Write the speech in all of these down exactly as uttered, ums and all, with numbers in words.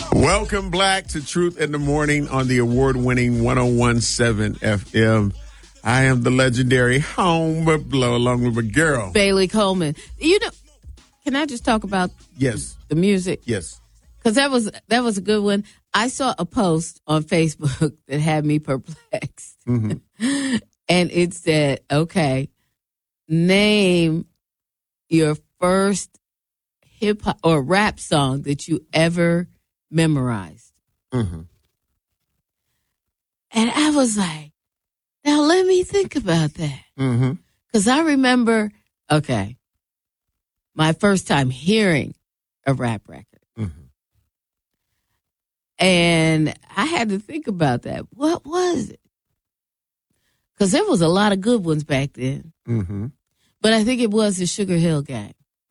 Welcome back to Truth in the Morning on the award-winning one oh one point seven F M. I am the legendary Home Blow along with my girl, Bailey Coleman. You know, can I just talk about yes the music? Yes. Because that was, that was a good one. I saw a post on Facebook that had me perplexed. Mm-hmm. And it said, okay, name your first hip-hop or rap song that you ever memorized. Mm-hmm. And I was like, now let me think about that. Mm-hmm. Because I remember, okay, my first time hearing a rap record. Mm-hmm. And I had to think about that. What was it? Because there was a lot of good ones back then. Mm-hmm. But I think it was the Sugar Hill Gang.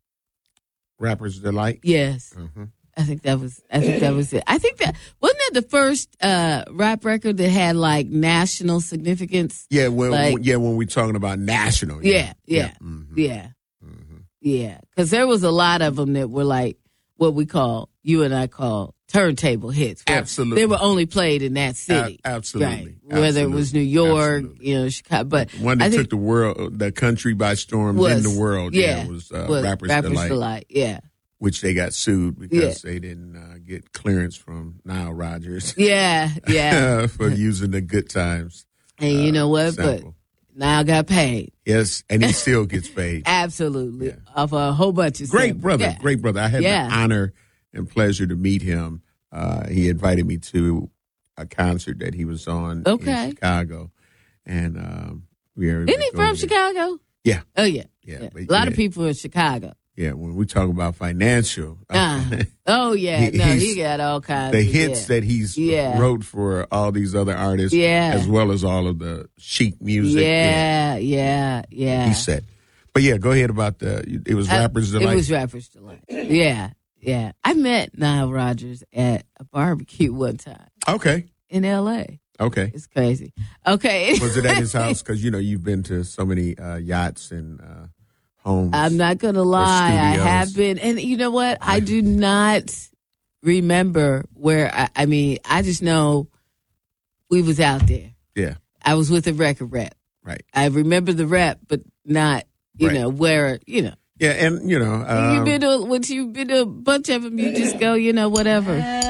Rapper's Delight? Yes. Mm-hmm. I think that was I think that was it. I think that wasn't that the first uh, rap record that had like national significance? Yeah, when like, yeah, when we're talking about national. Yeah, yeah, yeah. Mm-hmm. Yeah. Mm-hmm. Yeah. Because there was a lot of them that were like what we call, you and I call turntable hits. Absolutely. They were only played in that city. A- absolutely. Right. Whether absolutely. it was New York, absolutely. you know, Chicago. But one that I took think the world, the country by storm, was, then the world. Yeah. yeah was, uh, was Rapper's, Rapper's Delight. Delight. Yeah. Which they got sued because yeah. they didn't uh, get clearance from Nile Rodgers. Yeah, yeah. for using the Good Times. And you know what? Sample. But Nile got paid. Yes, and he still gets paid. Absolutely. Yeah. Off a whole bunch of Great samples. brother, yeah. great brother. I had yeah. the honor and pleasure to meet him. Uh, he invited me to a concert that he was on okay. in Chicago. And um, we were Isn't he from there. Chicago? Yeah. Oh, yeah. Yeah. yeah. A lot yeah. of people in Chicago. Yeah, when we talk about financial. Uh, oh, yeah. he, no, he got all kinds the of hits yeah. that he's yeah. wrote for all these other artists, yeah. as well as all of the chic music. Yeah, yeah, yeah. He said. But yeah, go ahead about the, it was Rapper's uh, Delight. It was Rapper's Delight. Yeah, yeah. I met Nile Rodgers at a barbecue one time. Okay. In L A. Okay. It's crazy. Okay. Was it at his house? Because, you know, you've been to so many uh, yachts and uh, homes. I'm not going to lie. I have been. And you know what? I do not remember where, I, I mean, I just know we was out there. Yeah. I was with a record rep. Right. I remember the rep, but not, you right. know, where, you know. Yeah, and, you know. Um, you've been to, once you've been to a bunch of them, you just go, you know, whatever.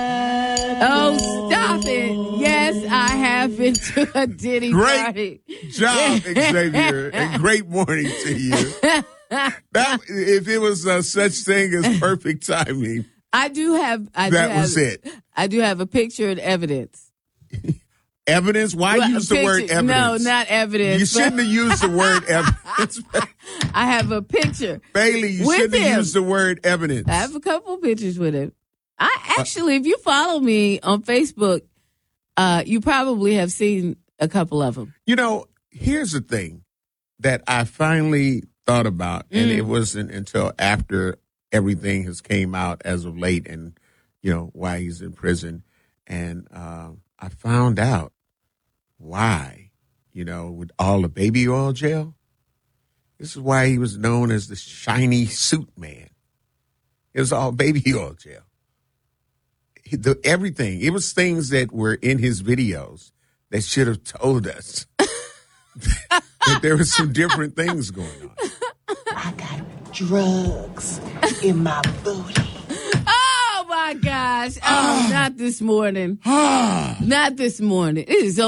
Oh, stop it. Yes, I have been to a Diddy great party. Job, Xavier, and great morning to you. That, if it was uh, such thing as perfect timing. I do have. I that do have, was it. I do have a picture and evidence. Evidence? Why well, use the picture, word evidence? No, not evidence. You shouldn't have used the word evidence. I have a picture. Bailey, you shouldn't him. have used the word evidence. I have a couple pictures with him. I actually, uh, if you follow me on Facebook, uh, you probably have seen a couple of them. You know, here's the thing that I finally thought about, and mm. it wasn't until after everything has came out as of late and, you know, why he's in prison. And uh, I found out why, you know, with all the baby oil jail. This is why he was known as the shiny suit man. It was all baby oil jail. The, everything. It was things that were in his videos that should have told us that there were some different things going on. I got drugs in my booty. Oh, my gosh. Oh, not this morning. Not this morning. It is